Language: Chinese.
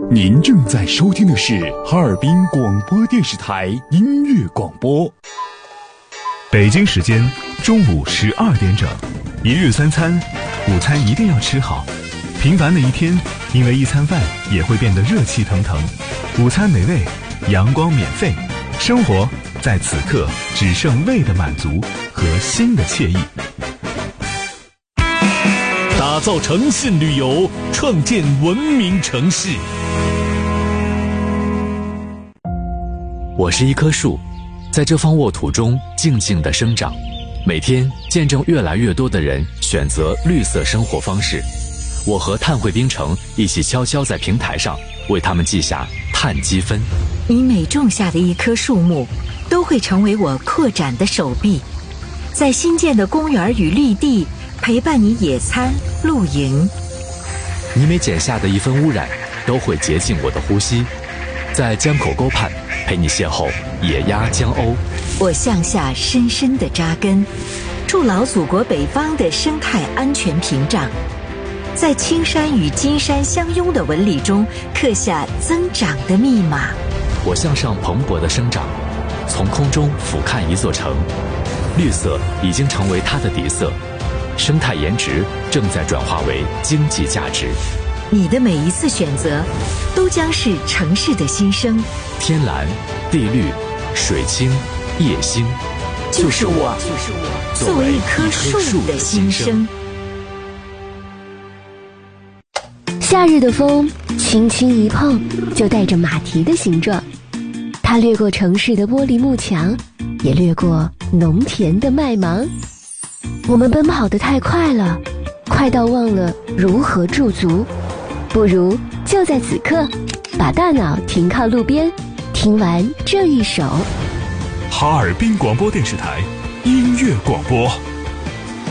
您正在收听的是哈尔滨广播电视台音乐广播。 北京时间中午12点整，一日三餐，午餐一定要吃好。平凡的一天，因为一餐饭也会变得热气腾腾。午餐美味，阳光免费，生活在此刻只剩胃的满足和心的惬意。 打造诚信旅游，创建文明城市。 我是一棵树，在这方沃土中静静地生长，每天见证越来越多的人选择绿色生活方式。我和碳汇冰城一起悄悄在平台上为他们记下碳积分。 你每种下的一棵树木，都会成为我扩展的手臂，在新建的公园与绿地陪伴你野餐露营。 你每剪下的一分污染，都会洁净我的呼吸，在江口沟畔陪你邂逅野鸭江鸥。 我向下深深地扎根，筑牢祖国北方的生态安全屏障，在青山与金山相拥的纹理中刻下增长的密码。 我向上蓬勃地生长，从空中俯瞰一座城，绿色已经成为它的底色，生态颜值正在转化为经济价值。 你的每一次选择，都将是城市的新生。 天蓝、地绿、水清、夜星， 就是我作为一棵树的心声。 夏日的风轻轻一碰，就带着马蹄的形状，它掠过城市的玻璃幕墙，也掠过农田的麦芒。我们奔跑得太快了，快到忘了如何驻足。不如就在此刻，把大脑停靠路边，听完这一首哈尔滨广播电视台音乐广播。